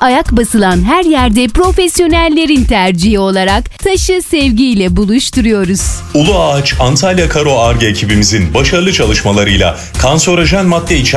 ayak basılan her yerde profesyonellerin tercihi olarak taşı sevgiyle buluşturuyoruz. Ulu Ağaç Antalya Karo Ar-Ge ekibimizin başarılı çalışmalarıyla kanserojen madde